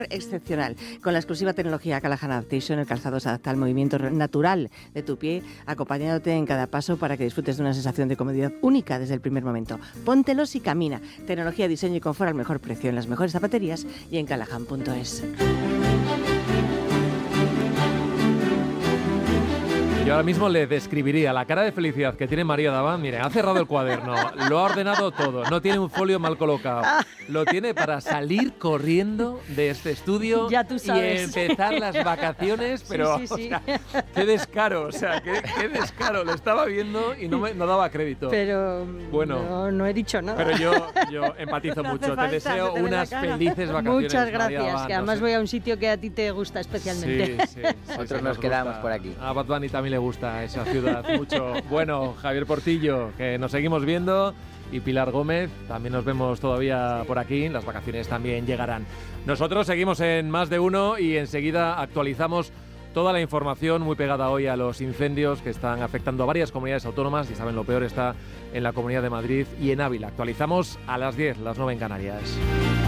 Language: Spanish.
excepcional. Con la exclusiva tecnología Callahan Adaptation, el calzado se adapta al movimiento natural de tu pie, acompañándote en cada paso para que disfrutes de una sensación de comodidad única desde el primer momento. Póntelos y camina. Tecnología, diseño y confort al mejor precio en las mejores zapaterías y en callahan.es. Yo ahora mismo le describiría la cara de felicidad que tiene María Daván. Mire, ha cerrado el cuaderno, lo ha ordenado todo, no tiene un folio mal colocado. Lo tiene para salir corriendo de este estudio ya tú sabes. Y empezar las vacaciones, pero sí. O sea, qué descaro, qué descaro. Lo estaba viendo y no daba crédito. Pero bueno, no he dicho nada. Pero yo empatizo mucho. Te deseo unas felices vacaciones. Muchas gracias, Daván, que además voy a un sitio que a ti te gusta especialmente. Sí, nosotros nos quedamos por aquí. A Bad Bunny también le gusta esa ciudad mucho. Bueno, Javier Portillo, que nos seguimos viendo, y Pilar Gómez, también nos vemos todavía por aquí. Las vacaciones también llegarán. Nosotros seguimos en Más de Uno y enseguida actualizamos toda la información muy pegada hoy a los incendios que están afectando a varias comunidades autónomas. Y saben, lo peor está en la Comunidad de Madrid y en Ávila. Actualizamos a las 10, las 9 en Canarias.